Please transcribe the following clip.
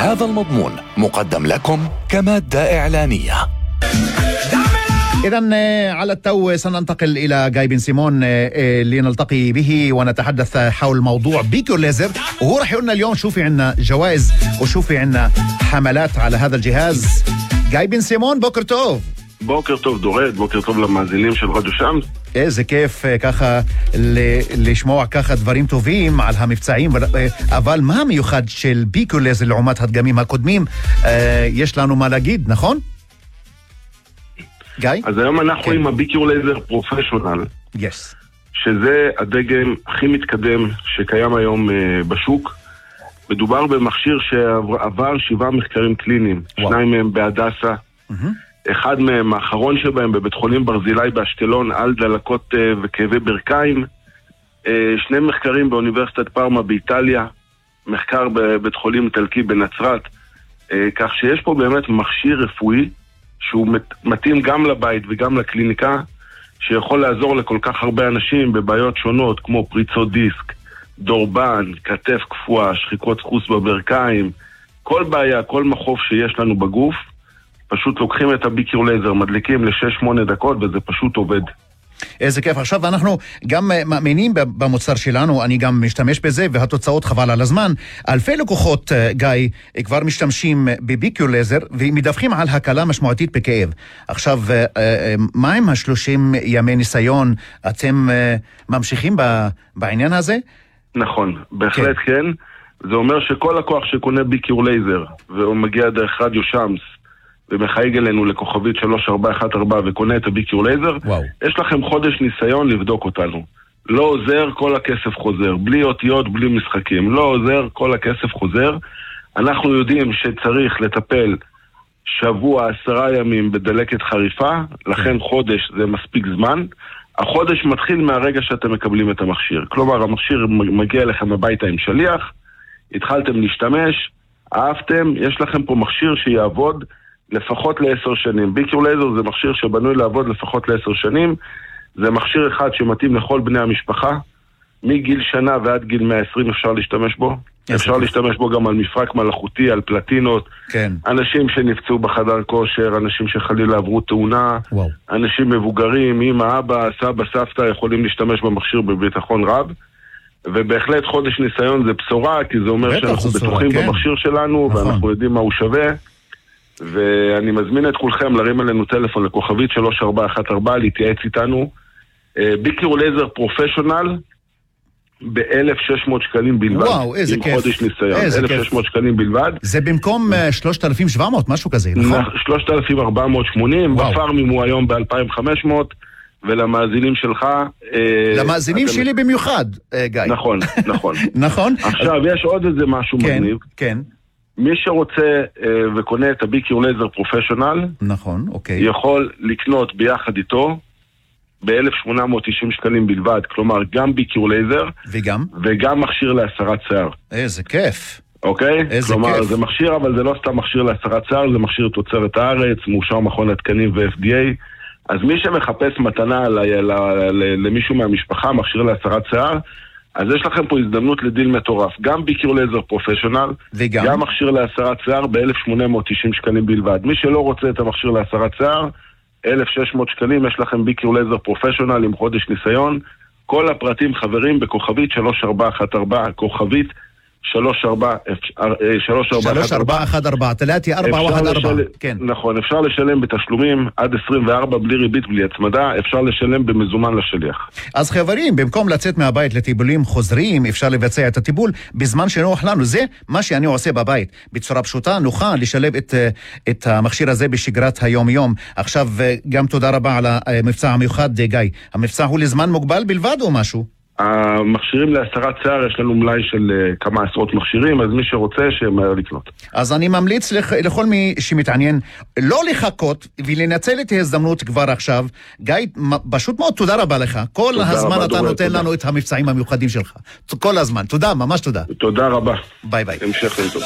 هذا المضمون مقدم لكم كمادة إعلانية. إذن على التو سننتقل إلى جاي بن سيمون لنلتقي به ونتحدث حول موضوع بيكور ليزر، وهو رح يقولنا اليوم شو في عنا جوائز وشو في عنا حملات على هذا الجهاز. جاي بن سيمון, בוקר טוב. בוקר טוב דורד, בוקר טוב למאזינים של רדיו שמס. איזה כיף ככה לשמוע ככה דברים טובים על המבצעים, אבל מה המיוחד של ביקור לייזר לעומת הדגמים הקודמים? יש לנו מה להגיד, נכון? גיא? אז היום אנחנו עם הביקור לייזר פרופשיונל, שזה הדגם הכי מתקדם שקיים היום בשוק. מדובר במכשיר שעבר 7 מחקרים קליניים, 2 מהם בהדסה, אחד מהם, האחרון שבהם, בבית חולים ברזילי באשקלון, על דלקות וכאבי ברכיים, 2 מחקרים באוניברסיטת פארמה באיטליה, מחקר בבית חולים איטלקי בנצרת, כך שיש פה באמת מכשיר רפואי שהוא מתאים גם לבית וגם לקליניקה, שיכול לעזור לכל כך הרבה אנשים בבעיות שונות כמו פריצות דיסק, דורבן, כתף קפואה, שחיקות דחוס בברכיים, כל בעיה, כל מחוף שיש לנו בגוף, פשוט לוקחים את הביקור לייזר, מדליקים ל6-8 דקות וזה פשוט עובד. איזה כיף. עכשיו אנחנו גם מאמינים במוצר שלנו, אני גם משתמש בזה והתוצאות חבל על הזמן. אלפי לקוחות, גיא, כבר משתמשים בביקור לייזר ומדווחים על הקלה משמעותית בכאב. עכשיו, מה עם 30 ימי ניסיון? אתם ממשיכים בעניין הזה? נכון, בהחלט כן. זה אומר שכל לקוח שקונה ביקור לייזר והוא מגיע דרך רדיו שמס ומחייג אלינו לכוכבית 3414 וקונה את הביקור לייזר, יש לכם חודש ניסיון לבדוק אותנו. לא עוזר, כל הכסף חוזר. בלי אותיות, בלי משחקים. לא עוזר, כל הכסף חוזר. אנחנו יודעים שצריך לטפל 1-10 ימים בדלקת חריפה, לכן חודש זה מספיק זמן. החודש מתחיל מהרגע שאתם מקבלים את המכשיר. כלומר, המכשיר מגיע לכם הביתה עם שליח, התחלתם להשתמש, אהבתם, יש לכם פה מכשיר שיעבוד לפחות ל10 שנים. ביקור לייזר זה מכשיר שבנוי לעבוד לפחות ל10 שנים. זה מכשיר אחד שמתאים לכל בני המשפחה. מגיל שנה ועד גיל 120 אפשר להשתמש בו. אפשר להשתמש בו גם על מפרק מלאכותי, על פלטינות. אנשים שנפצעו בחדר כושר, אנשים שחלילה עברו תאונה, אנשים מבוגרים, אמא, אבא, סבא, סבתא, יכולים להשתמש במכשיר בביטחון רב. ובהחלט חודש ניסיון זה בשורה, כי זה אומר שאנחנו בטוחים במכשיר שלנו, ואנחנו יודעים מה הוא שווה. ואני מזמין את כולכם להרים עלינו טלפון לכוכבית 3414 להתייעץ איתנו. ביקור לייזר פרופשיונל ב-1,600 שקלים בלבד. וואו, איזה כיף. עם חודש ניסיון. 1,600 שקלים בלבד. זה במקום 3,700, משהו כזה, נכון? 3,480, בפארמים הוא היום ב-2,500, ולמאזינים שלך... למאזינים שלי במיוחד, גיא. נכון, נכון. נכון? עכשיו, יש עוד איזה משהו מגניב. כן. מי שרוצה וקונה את הביקור לייזר פרופשיונל, נכון, אוקיי. יכול לקנות ביחד איתו ב-1,890 שקלים בלבד, כלומר גם ביקור לייזר וגם מכשיר להסרת שיער. איזה כיף. אוקיי? כלומר זה מכשיר, אבל זה לא סתם מכשיר להסרת שיער, זה מכשיר תוצרת הארץ, מאושר מכון התקנים ו-FDA. אז מי שמחפש מתנה למישהו מהמשפחה, מכשיר להסרת שיער, אז יש לכם פה הזדמנות לדיל מטורף. גם ביקור לייזר פרופשיונל, גם מכשיר להסרת שיער ב-1,890 שקלים בלבד. מי שלא רוצה את המכשיר להסרת שיער, 1,600 שקלים, יש לכם ביקור לייזר פרופשיונל עם חודש ניסיון. כל הפרטים חברים בכוכבית 3414, כוכבית 3414, תלאתי 414. נכון, אפשר לשלם בתשלומים עד 24 בלי ריבית, בלי הצמדה, אפשר לשלם במזומן לשליח. אז חברים, במקום לצאת מהבית לטיפולים חוזרים, אפשר לבצע את הטיפול בזמן שנוח לנו. זה מה שאני עושה בבית, בצורה פשוטה, נוחה לשלב את המכשיר הזה בשגרת היום-יום. עכשיו גם תודה רבה על המבצע המיוחד, גיא. המבצע הוא לזמן מוגבל בלבד או משהו? המכשירים להסרת שיער, יש לנו מלאי של כמה עשרות מכשירים, אז מי שרוצה שמהר לקנות. אז אני ממליץ לכל מי שמתעניין לא לחכות ולנצל את ההזדמנות כבר עכשיו. גיא, פשוט מאוד תודה רבה לך. כל הזמן אתה נותן לנו את המבצעים המיוחדים שלך. כל הזמן. תודה, ממש תודה. תודה רבה. ביי ביי. המשך לטוב.